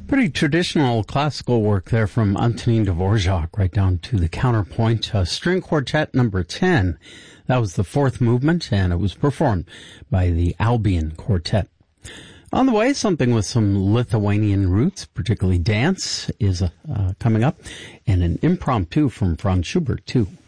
Pretty traditional classical work there from Antonin Dvorak, right down to the counterpoint. String Quartet number 10. That was the fourth movement, and it was performed by the Albion Quartet. On the way, something with some Lithuanian roots, particularly dance, is coming up, and an impromptu from Franz Schubert, too.